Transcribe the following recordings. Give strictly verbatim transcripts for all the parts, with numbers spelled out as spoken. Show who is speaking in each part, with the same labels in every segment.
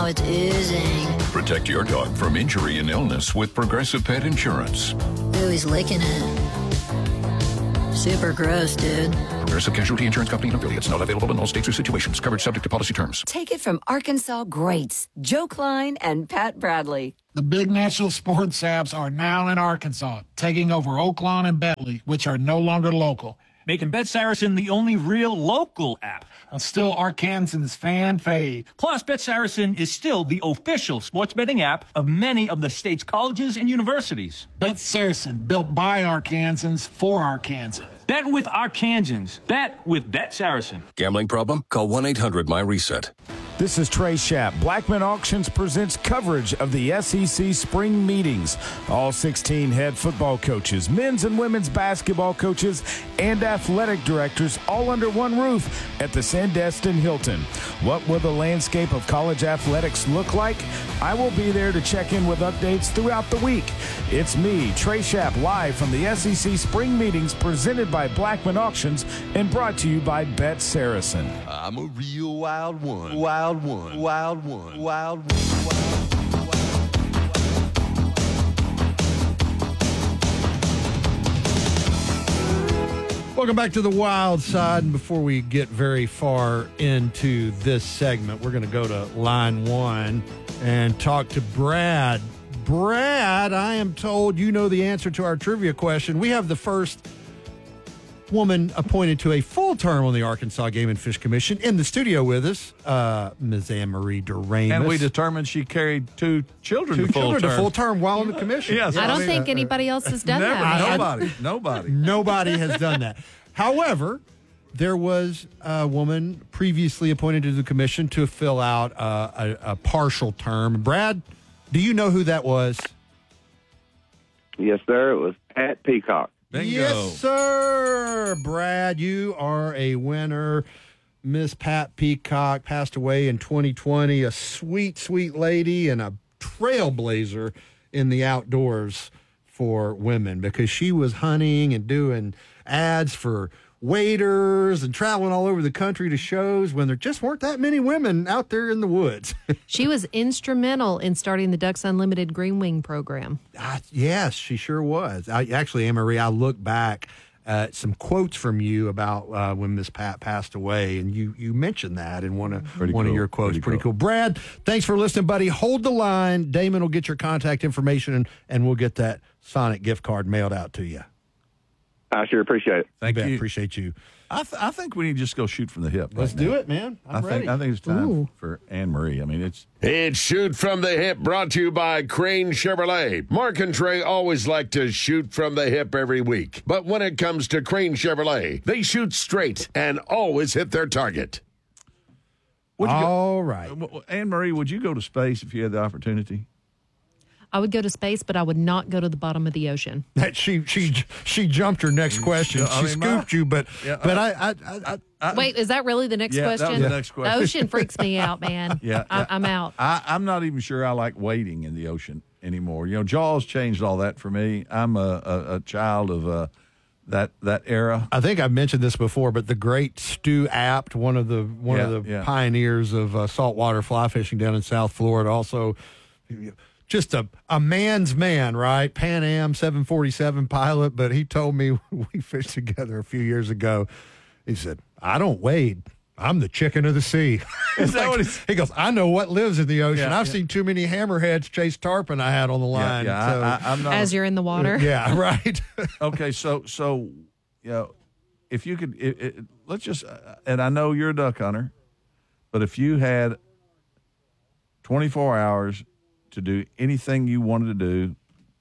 Speaker 1: now it's oozing.
Speaker 2: Protect your dog from injury and illness with Progressive Pet Insurance.
Speaker 1: Ooh, he's licking it. Super gross, dude.
Speaker 2: Progressive Casualty Insurance Company and affiliates. Not available in all states or situations. Coverage subject to policy terms.
Speaker 3: Take it from Arkansas greats, Joe Klein and Pat Bradley.
Speaker 4: The big national sports apps are now in Arkansas, taking over Oaklawn and Bentley, which are no longer local.
Speaker 5: Making Bet Saracen the only real local app.
Speaker 4: And still Arkansans fan fave.
Speaker 5: Plus, Bet Saracen is still the official sports betting app of many of the state's colleges and universities.
Speaker 4: Bet Saracen, built by Arkansans for Arkansans.
Speaker 5: Bet with Arkansans. Bet with Bet Saracen.
Speaker 6: Gambling problem? Call one eight hundred my reset.
Speaker 7: This is Trey Schapp. Blackman Auctions presents coverage of the S E C spring meetings. All sixteen head football coaches, men's and women's basketball coaches, and athletic directors all under one roof at the Sandestin Hilton. What will the landscape of college athletics look like? I will be there to check in with updates throughout the week. It's me, Trey Schapp, live from the S E C spring meetings presented by Blackman Auctions and brought to you by Bet Saracen.
Speaker 8: I'm a real wild one. Wild one. Wild one. Wild one. Wild one.
Speaker 9: Welcome back to the Wild Side. And before we get very far into this segment, we're going to go to line one and talk to Brad. Brad, I am told you know the answer to our trivia question. We have the first woman appointed to a full term on the Arkansas Game and Fish Commission in the studio with us, uh, Miz Anne-Marie Doremus.
Speaker 10: And we determined she carried two children
Speaker 9: two
Speaker 10: to full
Speaker 9: children
Speaker 10: term.
Speaker 9: to full term while on the commission.
Speaker 10: Yes,
Speaker 11: I don't
Speaker 10: I mean,
Speaker 11: think anybody else has done
Speaker 10: never,
Speaker 11: that. man.
Speaker 10: Nobody. Nobody.
Speaker 9: Nobody has done that. However, there was a woman previously appointed to the commission to fill out uh, a, a partial term. Brad, do you know who that was?
Speaker 12: Yes, sir. It was Pat Peacock.
Speaker 10: Bingo.
Speaker 9: Yes, sir. Brad, you are a winner. Miss Pat Peacock passed away in twenty twenty. A sweet, sweet lady and a trailblazer in the outdoors for women because she was hunting and doing ads for waiters and traveling all over the country to shows when there just weren't that many women out there in the woods.
Speaker 11: She was instrumental in starting the Ducks Unlimited Green Wing program.
Speaker 9: Uh, yes, she sure was. I, actually, Anne-Marie, I look back at some quotes from you about uh, when Miss Pat passed away, and you you mentioned that in one of
Speaker 10: Pretty
Speaker 9: one
Speaker 10: cool.
Speaker 9: of your quotes.
Speaker 10: Pretty
Speaker 9: Pretty,
Speaker 10: cool.
Speaker 9: cool. Brad, thanks for listening, buddy. Hold the line. Damon will get your contact information, and, and we'll get that Sonic gift card mailed out to you.
Speaker 12: I sure appreciate it.
Speaker 10: Thank
Speaker 9: Bet,
Speaker 10: you.
Speaker 9: Appreciate you.
Speaker 10: I, th- I think we need to just go shoot from the hip.
Speaker 9: Let's
Speaker 10: right
Speaker 9: do
Speaker 10: now.
Speaker 9: it, man. I'm
Speaker 10: I
Speaker 9: ready.
Speaker 10: think I think it's time
Speaker 11: Ooh.
Speaker 10: for Anne Marie. I mean, it's
Speaker 13: It's Shoot from the Hip, brought to you by Crane Chevrolet. Mark and Trey always like to shoot from the hip every week. But when it comes to Crane Chevrolet, they shoot straight and always hit their target.
Speaker 10: Would you go-
Speaker 9: All right.
Speaker 10: Uh, Anne Marie, would you go to space if you had the opportunity?
Speaker 11: I would go to space, but I would not go to the bottom of the ocean.
Speaker 9: That she she she jumped her next question.
Speaker 10: I
Speaker 9: She
Speaker 10: mean, my-
Speaker 9: scooped you, but
Speaker 10: Yeah,
Speaker 9: but
Speaker 10: uh,
Speaker 9: I I, I, I
Speaker 11: Wait, is that really the next
Speaker 10: Yeah, that was
Speaker 11: question?
Speaker 10: the next question.
Speaker 11: The ocean freaks me out, man.
Speaker 10: Yeah,
Speaker 11: I,
Speaker 10: yeah.
Speaker 11: I'm out.
Speaker 10: I, I'm not even sure I like wading in the ocean anymore. You know, Jaws changed all that for me. I'm a, a, a child of uh, that that era.
Speaker 9: I think I've mentioned this before, but the great Stu Apt, one of the one
Speaker 10: Yeah,
Speaker 9: of the
Speaker 10: yeah.
Speaker 9: pioneers of uh, saltwater fly fishing down in South Florida, also just a, a man's man, right? Pan Am seven forty-seven pilot, but he told me we fished together a few years ago. He said, "I don't wade. I'm the chicken of the sea."
Speaker 10: Is that
Speaker 9: Like,
Speaker 10: what he's-
Speaker 9: he goes, "I know what lives in the ocean.
Speaker 10: Yeah,
Speaker 9: I've
Speaker 10: yeah.
Speaker 9: seen too many hammerheads chase tarpon I had on the line."
Speaker 10: Yeah,
Speaker 9: so,
Speaker 10: I, I, I'm not.
Speaker 11: As you're in the water.
Speaker 9: yeah, right.
Speaker 10: Okay, so so you know, if you could, it, it, let's just, uh, and I know you're a duck hunter, but if you had twenty-four hours to do anything you wanted to do,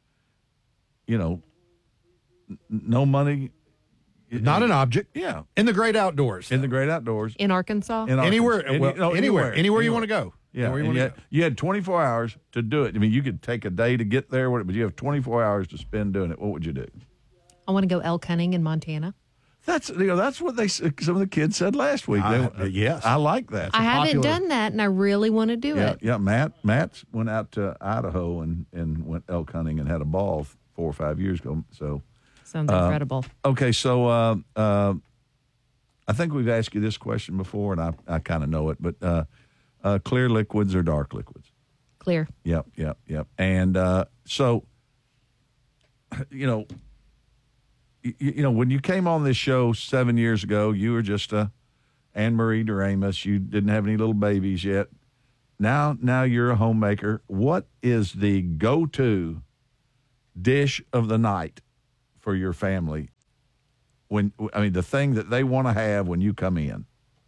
Speaker 10: you know, n- no money,
Speaker 9: Not an object.
Speaker 10: yeah,
Speaker 9: In the great outdoors.
Speaker 10: in the great outdoors,
Speaker 11: In Arkansas?
Speaker 10: in
Speaker 9: anywhere,
Speaker 10: Arkansas. Any-
Speaker 9: well,
Speaker 10: no,
Speaker 9: anywhere, anywhere, you want to go.
Speaker 10: Yeah,
Speaker 9: Anywhere you
Speaker 10: and
Speaker 9: want
Speaker 10: you,
Speaker 9: to
Speaker 10: had,
Speaker 9: go.
Speaker 10: you had twenty-four hours to do it. I mean, you could take a day to get there, but you have twenty-four hours to spend doing it. What would you do?
Speaker 11: I want to go elk hunting in Montana.
Speaker 10: That's you know that's what they some of the kids said last week.
Speaker 9: I-
Speaker 10: They-
Speaker 9: yes.
Speaker 10: I like that.
Speaker 11: I haven't
Speaker 9: popular-
Speaker 11: done that, and I really want to do
Speaker 10: Yeah,
Speaker 11: it.
Speaker 10: yeah. Matt Matt went out to Idaho and, and went elk hunting and had a ball four or five years ago. So
Speaker 11: Sounds
Speaker 10: uh,
Speaker 11: incredible.
Speaker 10: okay, so uh, uh, I think we've asked you this question before, and I I kind of know it, but uh, uh, clear liquids or dark liquids?
Speaker 11: Clear.
Speaker 10: Yep, yep, yep. And uh, so, you know, you, you know, when you came on this show seven years ago, you were just a Anne Marie Doremus. You didn't have any little babies yet. Now, now you're a homemaker. What is the go-to dish of the night for your family? When I mean, the thing that they want to have when you come in.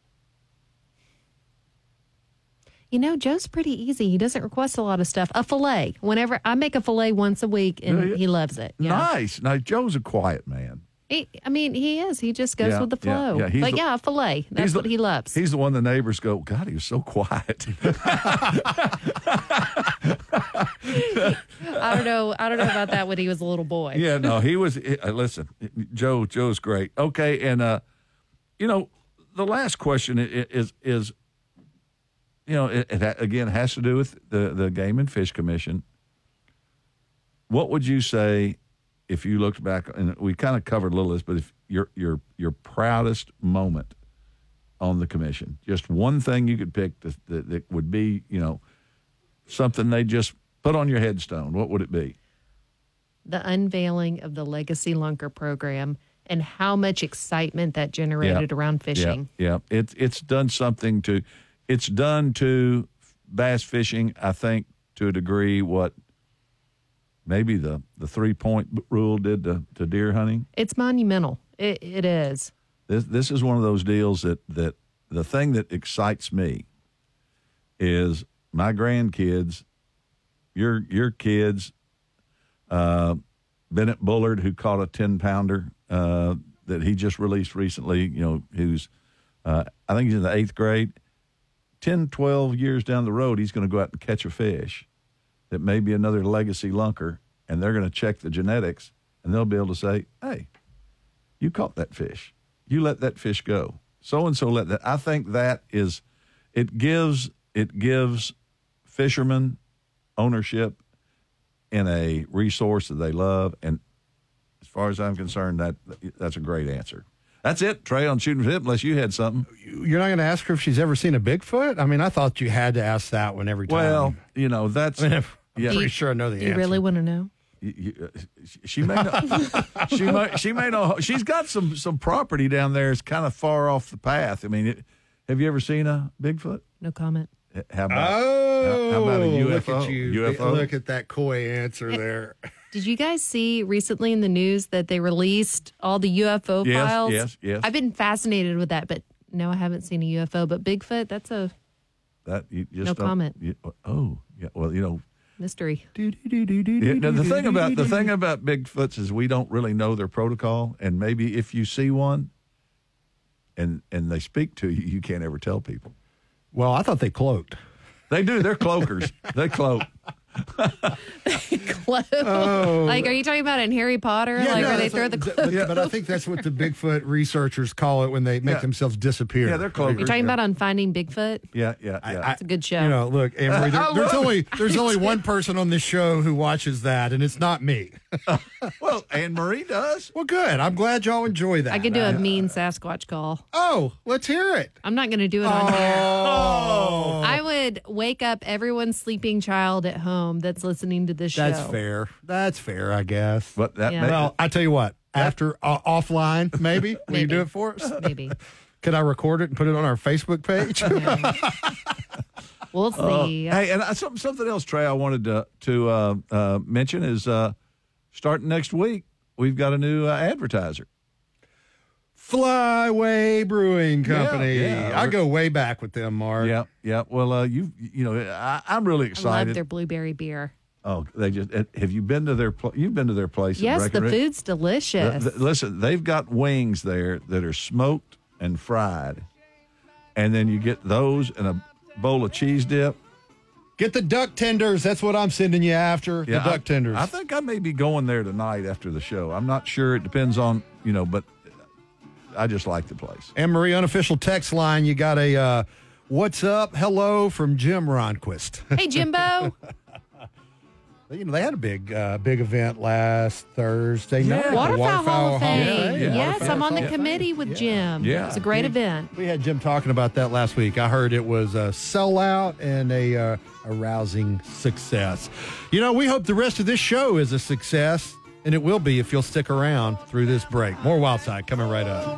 Speaker 11: You know, Joe's pretty easy. He doesn't request a lot of stuff. A filet. Whenever I make a filet once a week, and
Speaker 10: Yeah,
Speaker 11: he loves it. Yeah.
Speaker 10: Nice. Now, Joe's a quiet man.
Speaker 11: He, I mean, he is. He just goes
Speaker 10: Yeah,
Speaker 11: with the
Speaker 10: yeah,
Speaker 11: flow.
Speaker 10: yeah. He's
Speaker 11: But
Speaker 10: the-
Speaker 11: yeah, a filet. That's
Speaker 10: he's
Speaker 11: what
Speaker 10: the-
Speaker 11: he loves.
Speaker 10: He's the one the neighbors go, God, he was so quiet.
Speaker 11: I don't know. I don't know about that when he was a little boy.
Speaker 10: Yeah, no, he was. Uh, listen, Joe, Joe's great. Okay, and uh, you know, the last question is is, is you know, it, it ha- again has to do with the the Game and Fish Commission. What would you say if you looked back? And we kind of covered a little of this, but if your your your proudest moment on the commission, just one thing you could pick that, that, that would be, you know, something they just put on your headstone, what would it be?
Speaker 11: The unveiling of the Legacy Lunker program and how much excitement that generated
Speaker 10: Yeah.
Speaker 11: around fishing.
Speaker 10: Yeah, yeah. It's it's done something to, it's done to bass fishing. I think to a degree what maybe the the three point rule did to, to deer hunting.
Speaker 11: It's monumental. It, it is.
Speaker 10: This this is one of those deals that that the thing that excites me is my grandkids, your your kids, uh, Bennett Bullard, who caught a ten pounder uh, that he just released recently. You know, who's uh, I think he's in the eighth grade. ten, twelve years down the road, he's going to go out and catch a fish that may be another legacy lunker, and they're going to check the genetics, and they'll be able to say, "Hey, you caught that fish. You let that fish go. So and so let that." I think that is, it gives it gives fishermen ownership in a resource that they love, and as far as I'm concerned, that that's a great answer. That's it, Trey, on Shooting Hip, unless you had something.
Speaker 9: You're not going to ask her if she's ever seen a Bigfoot? I mean, I thought you had to ask that one every time.
Speaker 10: Well, you know, that's.
Speaker 9: I mean, I'm
Speaker 10: yeah.
Speaker 9: pretty sure I know the
Speaker 11: Do you
Speaker 9: answer.
Speaker 11: really want to know?
Speaker 10: You, you, uh, she may not. she may. She may know. She's got some some property down there. It's kind of far off the path. I mean, it, have you ever seen a Bigfoot?
Speaker 11: No comment.
Speaker 10: How about?
Speaker 9: Oh,
Speaker 10: how about a U F O?
Speaker 9: Look at you.
Speaker 10: U F O?
Speaker 9: Look at that coy answer there.
Speaker 11: Did you guys see recently in the news that they released all the U F O
Speaker 10: Yes,
Speaker 11: files?
Speaker 10: yes, yes.
Speaker 11: I've been fascinated with that, but no, I haven't seen a U F O. But Bigfoot, that's a
Speaker 10: That you just
Speaker 11: No
Speaker 10: don't-
Speaker 11: comment.
Speaker 10: you- oh, yeah. Well, you know.
Speaker 11: mystery.
Speaker 10: Yeah, now the thing about the thing about Bigfoots is we don't really know their protocol, and maybe if you see one, and and they speak to you, you can't ever tell people.
Speaker 9: Well, I thought they cloaked.
Speaker 10: They do. They're cloakers. They cloak.
Speaker 11: Cloak. Like, are you talking about in Harry Potter? like,
Speaker 9: no,
Speaker 11: where they
Speaker 9: that's
Speaker 11: throw
Speaker 9: what-
Speaker 11: the
Speaker 9: th-
Speaker 11: cloak?
Speaker 9: But, but I think that's what the Bigfoot researchers call it when they make
Speaker 10: Yeah.
Speaker 9: themselves disappear.
Speaker 10: Yeah, they're cloakers.
Speaker 11: You're talking about on Finding Bigfoot?
Speaker 10: Yeah, yeah, yeah.
Speaker 11: It's a good show.
Speaker 9: You know, look, Emery, there,
Speaker 10: I
Speaker 9: there's
Speaker 10: love
Speaker 9: only
Speaker 10: it.
Speaker 9: there's only one person on this show who watches that, and it's not me.
Speaker 10: well, Anne Marie does.
Speaker 9: Well, good. I'm glad y'all enjoy that.
Speaker 11: I could do a
Speaker 9: Uh,
Speaker 11: mean Sasquatch call.
Speaker 9: Oh, let's hear it.
Speaker 11: I'm not going to do it on here.
Speaker 9: Oh,
Speaker 11: I would wake up everyone's sleeping child at home that's listening to this show.
Speaker 9: that's fair. That's fair, I guess.
Speaker 10: But that
Speaker 11: Yeah.
Speaker 10: may-
Speaker 9: Well, I tell you what. After uh, offline, maybe will you
Speaker 11: Maybe.
Speaker 9: do it for us?
Speaker 11: Maybe.
Speaker 9: Could I record it and put it on our Facebook page?
Speaker 11: We'll see.
Speaker 10: Hey, and I, something something else, Trey, I wanted to to uh, uh, mention is uh, starting next week, we've got a new uh, advertiser.
Speaker 9: Flyway Brewing Company.
Speaker 10: Yeah, yeah.
Speaker 9: I go way back with them, Mark.
Speaker 10: Yeah, yeah. Well, uh, you you know, I, I'm really
Speaker 11: I love
Speaker 10: excited.
Speaker 11: their blueberry beer.
Speaker 10: Oh, they just have you been to their pl- you've been to their place? in
Speaker 11: Yes, the
Speaker 10: Breckenridge?
Speaker 11: food's delicious.
Speaker 10: Th- th- listen, they've got wings there that are smoked and fried, and then you get those in a bowl of cheese dip.
Speaker 9: Get the duck tenders. That's what I'm sending you after. the duck
Speaker 10: I,
Speaker 9: tenders.
Speaker 10: I think I may be going there tonight after the show. I'm not sure. It depends on you know, but I just like the place.
Speaker 9: Anne Marie, unofficial text line. You got a uh, what's up, hello from Jim Ronquist.
Speaker 11: Hey, Jimbo.
Speaker 9: You know, they had a big, uh, big event last Thursday night.
Speaker 11: Waterfowl,
Speaker 9: the Waterfowl
Speaker 11: Hall of Fame.
Speaker 9: Yeah,
Speaker 11: Yes,
Speaker 9: Waterfowl
Speaker 11: I'm on the
Speaker 9: Hall of
Speaker 11: committee
Speaker 9: Fame.
Speaker 11: with
Speaker 9: Yeah.
Speaker 11: Jim.
Speaker 9: Yeah.
Speaker 11: It's a great
Speaker 9: We-
Speaker 11: event.
Speaker 9: We had Jim talking about that last week. I heard it was a sellout and a, uh, a rousing success. You know, we hope the rest of this show is a success, and it will be if you'll stick around through this break. More Wildside coming right up.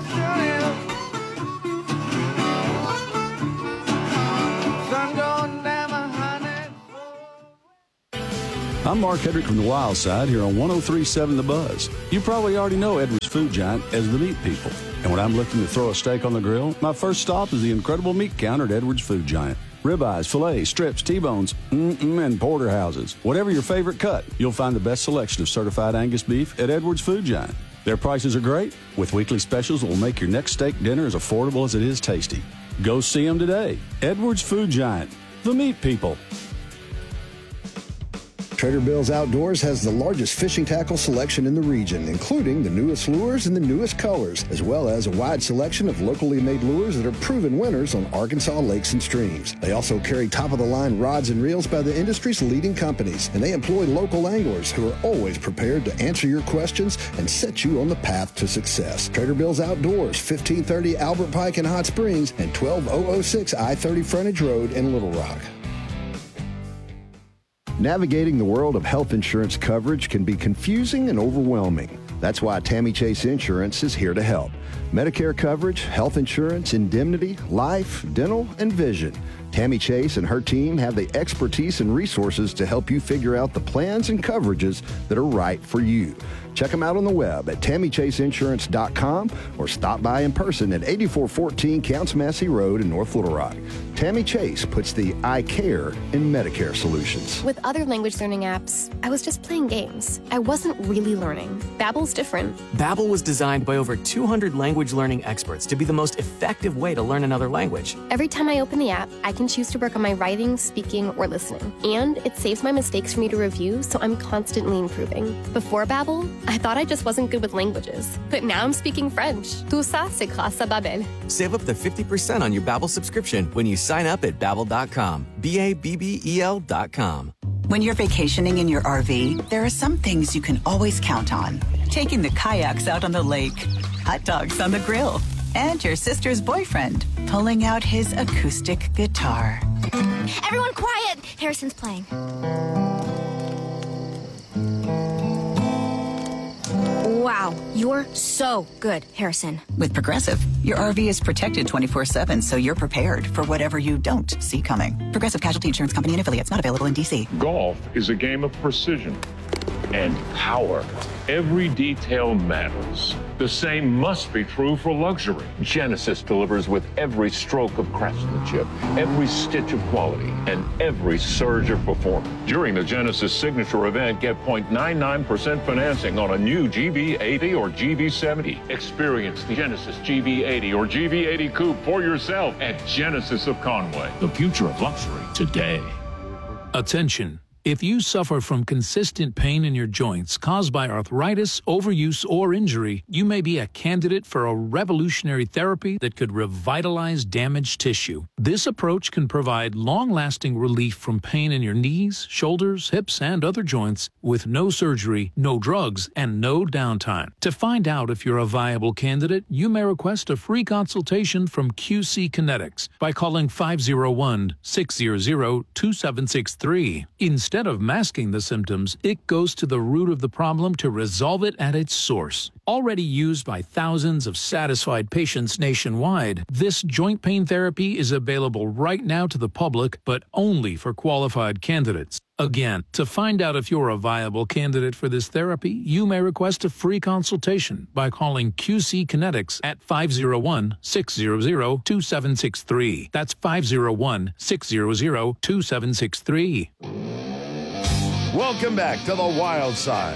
Speaker 14: I'm Mark Hedrick from the Wild Side here on one oh three point seven The Buzz. You probably already know Edwards Food Giant as the meat people. And when I'm looking to throw a steak on the grill, my first stop is the incredible meat counter at Edwards Food Giant. Ribeyes, fillets, strips, T-bones, mm-mm, and porterhouses. Whatever your favorite cut, you'll find the best selection of certified Angus beef at Edwards Food Giant. Their prices are great, with weekly specials that will make your next steak dinner as affordable as it is tasty. Go see them today. Edwards Food Giant, the meat people.
Speaker 15: Trader Bill's Outdoors has the largest fishing tackle selection in the region, including the newest lures and the newest colors, as well as a wide selection of locally made lures that are proven winners on Arkansas lakes and streams. They also carry top-of-the-line rods and reels by the industry's leading companies, and they employ local anglers who are always prepared to answer your questions and set you on the path to success. Trader Bill's Outdoors, fifteen thirty Albert Pike in Hot Springs and twelve thousand six I thirty Frontage Road in Little Rock. Navigating the world of health insurance coverage can be confusing and overwhelming. That's why Tammy Chase Insurance is here to help. Medicare coverage, health insurance, indemnity, life, dental, and vision. Tammy Chase and her team have the expertise and resources to help you figure out the plans and coverages that are right for you. Check them out on the web at tammy chase insurance dot com or stop by in person at eighty-four fourteen Counts Massey Road in North Little Rock. Tammy Chase puts the I care in Medicare solutions.
Speaker 16: With other language learning apps, I was just playing games. I wasn't really learning. Babbel's different.
Speaker 17: Babbel was designed by over two hundred language learning experts to be the most effective way to learn another language.
Speaker 16: Every time I open the app, I can choose to work on my writing, speaking, or listening. And it saves my mistakes for me to review, so I'm constantly improving. Before Babbel, I thought I just wasn't good with languages. But now I'm speaking French. Tout ça, c'est grâce à Babbel.
Speaker 17: Save up to fifty percent on your Babbel subscription when you sign up at babbel dot com. B A B B E L dot com.
Speaker 18: When you're vacationing in your R V, there are some things you can always count on. Taking the kayaks out on the lake, hot dogs on the grill, and your sister's boyfriend pulling out his acoustic guitar.
Speaker 19: Everyone quiet! Harrison's playing. Wow, you're so good, Harrison.
Speaker 18: With Progressive, your R V is protected twenty-four seven, so you're prepared for whatever you don't see coming. Progressive Casualty Insurance Company and affiliates, not available in D C.
Speaker 20: Golf is a game of precision and power. Every detail matters. The same must be true for luxury. Genesis delivers with every stroke of craftsmanship, every stitch of quality, and every surge of performance. During the Genesis Signature event, get zero point nine nine percent financing on a new G V eighty or G V seventy. Experience the Genesis G V eighty or G V eighty Coupe for yourself at Genesis of Conway.
Speaker 21: The future of luxury today. Attention. If you suffer from consistent pain in your joints caused by arthritis, overuse, or injury, you may be a candidate for a revolutionary therapy that could revitalize damaged tissue. This approach can provide long-lasting relief from pain in your knees, shoulders, hips, and other joints with no surgery, no drugs, and no downtime. To find out if you're a viable candidate, you may request a free consultation from Q C Kinetics by calling five oh one, six hundred, two seven six three. Instead of masking the symptoms, it goes to the root of the problem to resolve it at its source. Already used by thousands of satisfied patients nationwide, this joint pain therapy is available right now to the public, but only for qualified candidates. Again, to find out if you're a viable candidate for this therapy, you may request a free consultation by calling Q C Kinetics at five oh one, six hundred, two seven six three. That's five oh one, six hundred, two seven six three.
Speaker 13: Welcome back to the Wild Side